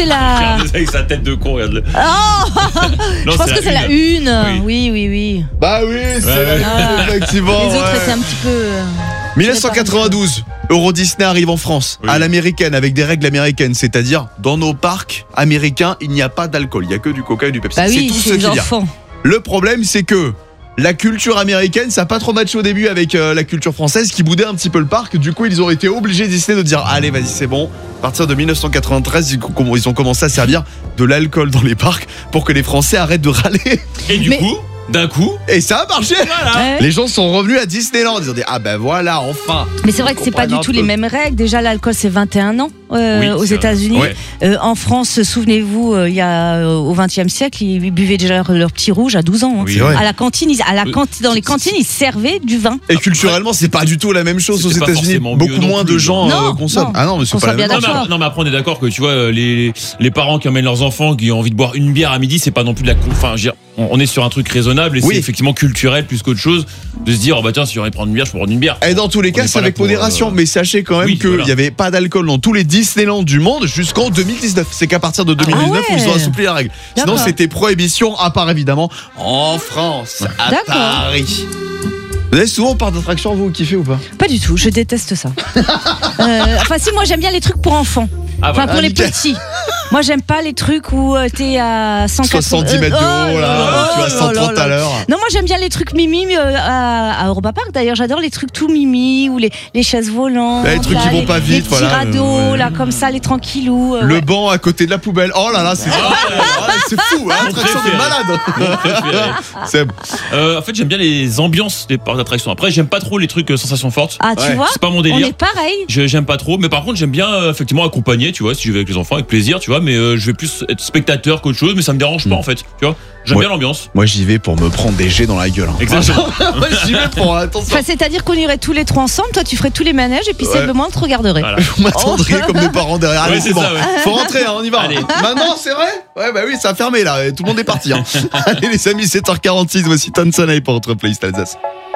c'est la. Regarde avec sa tête de con, regarde-le. Oh je pense que c'est la une. Oui. Bah oui, c'est effectivement. Les autres étaient un petit peu. 1992, Euro Disney arrive en France, à l'américaine, avec des règles américaines, c'est-à-dire dans nos parcs américains, il n'y a pas d'alcool, il n'y a que du coca et du Pepsi. Bah oui, c'est tout ce c'est qu'il les y a. enfants. Le problème, c'est que la culture américaine, ça n'a pas trop matché au début avec la culture française qui boudait un petit peu le parc. Du coup, ils ont été obligés, Disney, de dire allez, vas-y, c'est bon. À partir de 1993, ils ont commencé à servir de l'alcool dans les parcs pour que les Français arrêtent de râler. Et du coup, d'un coup, et ça a marché. Ouais. Les gens sont revenus à Disneyland. Ils ont dit ah ben voilà, enfin. Mais c'est vrai que c'est pas du tout les mêmes règles. Déjà, l'alcool, c'est 21 ans aux États-Unis. Ouais. En France, souvenez-vous, il y a au XXe siècle, ils buvaient déjà leur petit rouge à 12 ans. C'est vrai. À la cantine, dans les cantines, ils servaient du vin. Et culturellement, c'est pas du tout la même chose aux C'était pas États-Unis. forcément Beaucoup mieux moins non de plus, gens non. consomment. Non. Ah non, mais c'est Qu'on pas la soit même bien chose. d'accord. Non mais après on est d'accord que tu vois les parents qui emmènent leurs enfants qui ont envie de boire une bière à midi, c'est pas non plus de la enfin je veux dire, on est sur un truc raisonnable et c'est effectivement culturel plus qu'autre chose de se dire oh bah tiens, si j'ai envie de prendre une bière, je peux prendre une bière. Et dans tous les cas, c'est avec modération, mais sachez quand même qu'il n'y avait pas d'alcool dans tous les Disneyland du monde jusqu'en 2019. C'est qu'à partir de 2019 où ils ont assoupli la règle. Sinon, c'était prohibition, à part évidemment en France, à Paris. Vous avez souvent au parc d'attractions, vous kiffez ou pas? Pas du tout, je déteste ça. Enfin si, moi j'aime bien les trucs pour enfants. Enfin pour les petits. Moi j'aime pas les trucs où t'es à 70 mètres de haut là, tu vas 130 à l'heure. Non, moi j'aime bien les trucs mimi à Europa Park. D'ailleurs j'adore les trucs tout mimi ou les chaises volantes. Les trucs qui vont pas vite, les petits radeaux là comme ça, les tranquillous. Le banc à côté de la poubelle. Oh là là, c'est fou, hein, attraction de malade. En fait j'aime bien les ambiances des parcs d'attractions. Après j'aime pas trop les trucs sensations fortes. Ah tu vois, c'est pas mon délire. On est pareil. J'aime pas trop, mais par contre j'aime bien effectivement accompagner, tu vois, si je vais avec les enfants avec plaisir, tu vois, mais je vais plus être spectateur qu'autre chose, mais ça me dérange pas en fait, tu vois. J'aime bien l'ambiance. Moi j'y vais pour me prendre des jets dans la gueule. Hein. Exactement. Moi j'y vais pour attention. Enfin, c'est-à-dire qu'on irait tous les trois ensemble, toi tu ferais tous les manèges et puis simplement te regarderais. Voilà. Vous m'attendriez comme mes parents derrière. Allez, c'est bon. Ça, Faut rentrer, hein, on y va. Allez. Maintenant, c'est vrai? Ouais, bah oui, ça a fermé là. Tout le monde est parti. Hein. Allez les amis, 7h46, voici Tanson pour votre playlist Alsace.